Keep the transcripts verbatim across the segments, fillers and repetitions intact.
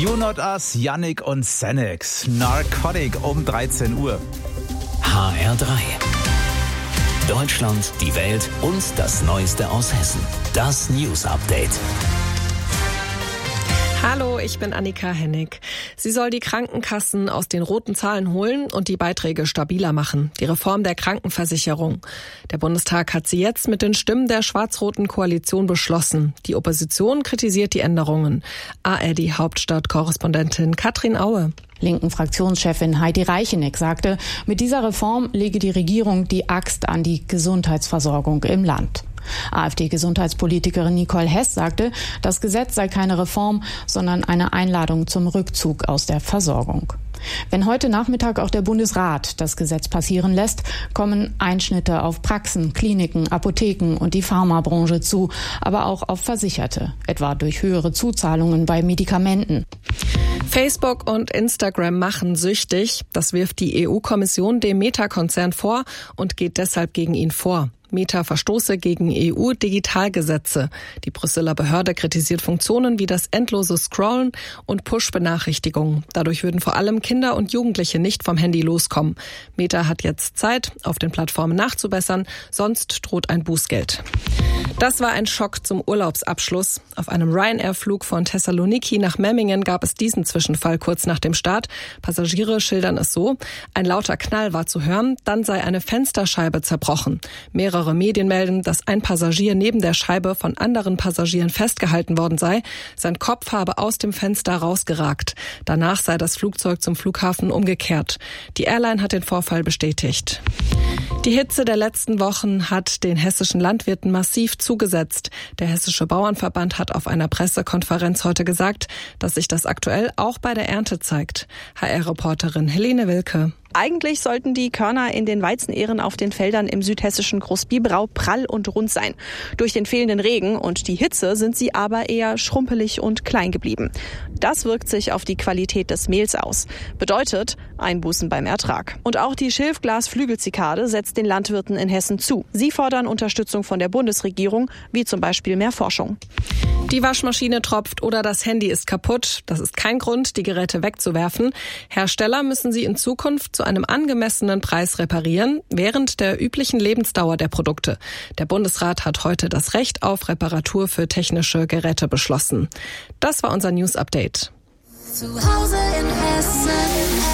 You Not Us, Yannick und Xanax. Narcotic um dreizehn Uhr. H R drei. Deutschland, die Welt und das Neueste aus Hessen. Das News Update. Hallo, ich bin Annika Hennig. Sie soll die Krankenkassen aus den roten Zahlen holen und die Beiträge stabiler machen. Die Reform der Krankenversicherung. Der Bundestag hat sie jetzt mit den Stimmen der schwarz-roten Koalition beschlossen. Die Opposition kritisiert die Änderungen. A R D-Hauptstadt-Korrespondentin Katrin Aue. Linken Fraktionschefin Heidi Reicheneck sagte, mit dieser Reform lege die Regierung die Axt an die Gesundheitsversorgung im Land. AfD-Gesundheitspolitikerin Nicole Hess sagte, das Gesetz sei keine Reform, sondern eine Einladung zum Rückzug aus der Versorgung. Wenn heute Nachmittag auch der Bundesrat das Gesetz passieren lässt, kommen Einschnitte auf Praxen, Kliniken, Apotheken und die Pharmabranche zu, aber auch auf Versicherte, etwa durch höhere Zuzahlungen bei Medikamenten. Facebook und Instagram machen süchtig. Das wirft die E U-Kommission dem Meta-Konzern vor und geht deshalb gegen ihn vor. Meta verstoße gegen E U-Digitalgesetze. Die Brüsseler Behörde kritisiert Funktionen wie das endlose Scrollen und Push-Benachrichtigungen. Dadurch würden vor allem Kinder und Jugendliche nicht vom Handy loskommen. Meta hat jetzt Zeit, auf den Plattformen nachzubessern, sonst droht ein Bußgeld. Das war ein Schock zum Urlaubsabschluss. Auf einem Ryanair-Flug von Thessaloniki nach Memmingen gab es diesen Zwischenfall kurz nach dem Start. Passagiere schildern es so: Ein lauter Knall war zu hören, dann sei eine Fensterscheibe zerbrochen. Mehrere Medien melden, dass ein Passagier neben der Scheibe von anderen Passagieren festgehalten worden sei. Sein Kopf habe aus dem Fenster rausgeragt. Danach sei das Flugzeug zum Flughafen umgekehrt. Die Airline hat den Vorfall bestätigt. Die Hitze der letzten Wochen hat den hessischen Landwirten massiv zugesetzt. Der Hessische Bauernverband hat auf einer Pressekonferenz heute gesagt, dass sich das aktuell auch bei der Ernte zeigt. H R-Reporterin Helene Wilke. Eigentlich sollten die Körner in den Weizenähren auf den Feldern im südhessischen Großbiberau prall und rund sein. Durch den fehlenden Regen und die Hitze sind sie aber eher schrumpelig und klein geblieben. Das wirkt sich auf die Qualität des Mehls aus. Bedeutet Einbußen beim Ertrag. Und auch die Schilfglas-Flügelzikade setzt den Landwirten in Hessen zu. Sie fordern Unterstützung von der Bundesregierung, wie zum Beispiel mehr Forschung. Die Waschmaschine tropft oder das Handy ist kaputt. Das ist kein Grund, die Geräte wegzuwerfen. Hersteller müssen sie in Zukunft zu einem angemessenen Preis reparieren, während der üblichen Lebensdauer der Produkte. Der Bundesrat hat heute das Recht auf Reparatur für technische Geräte beschlossen. Das war unser News Update. Zu Hause in Hessen.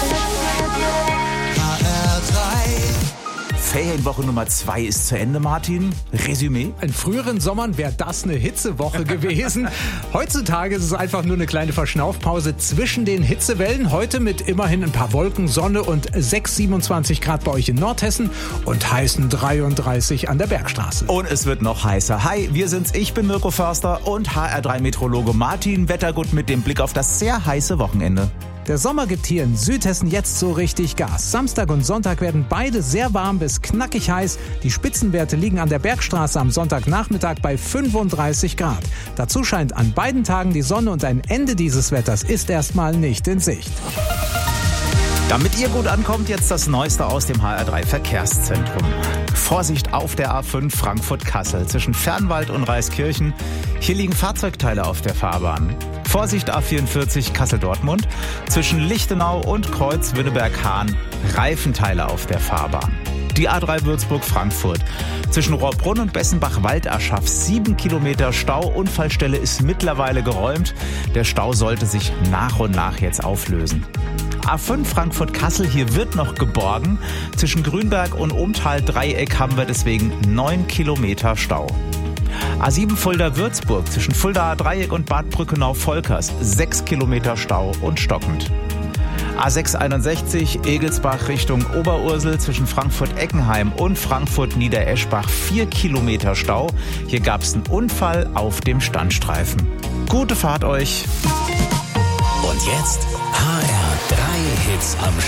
H R drei. Ferienwoche Nummer zwei ist zu Ende, Martin. Resümee? In früheren Sommern wäre das eine Hitzewoche gewesen. Heutzutage ist es einfach nur eine kleine Verschnaufpause zwischen den Hitzewellen. Heute mit immerhin ein paar Wolken, Sonne und sechs, siebenundzwanzig Grad bei euch in Nordhessen und heißen dreiunddreißig an der Bergstraße. Und es wird noch heißer. Hi, wir sind's. Ich bin Mirko Förster und H R drei Meteorologe Martin Wettergut mit dem Blick auf das sehr heiße Wochenende. Der Sommer gibt hier in Südhessen jetzt so richtig Gas. Samstag und Sonntag werden beide sehr warm bis knackig heiß. Die Spitzenwerte liegen an der Bergstraße am Sonntagnachmittag bei fünfunddreißig Grad. Dazu scheint an beiden Tagen die Sonne und ein Ende dieses Wetters ist erstmal nicht in Sicht. Damit ihr gut ankommt, jetzt das Neueste aus dem H R drei Verkehrszentrum. Vorsicht auf der A fünf Frankfurt-Kassel zwischen Fernwald und Reiskirchen. Hier liegen Fahrzeugteile auf der Fahrbahn. Vorsicht A vierundvierzig Kassel-Dortmund zwischen Lichtenau und Kreuz-Wünnenberg-Hahn. Reifenteile auf der Fahrbahn. Die A drei Würzburg-Frankfurt zwischen Rohrbrunn und Bessenbach-Waldaschaf. Sieben Kilometer Stau. Unfallstelle ist mittlerweile geräumt. Der Stau sollte sich nach und nach jetzt auflösen. A fünf Frankfurt-Kassel, hier wird noch geborgen. Zwischen Grünberg und Umtal-Dreieck haben wir deswegen neun Kilometer Stau. A sieben Fulda-Würzburg zwischen Fuldaer Dreieck und Bad Brückenau-Volkers. sechs Kilometer Stau und stockend. A sechs einundsechzig Egelsbach Richtung Oberursel zwischen Frankfurt-Eckenheim und Frankfurt-Niedereschbach. vier Kilometer Stau. Hier gab es einen Unfall auf dem Standstreifen. Gute Fahrt euch. Und jetzt H R drei Hits am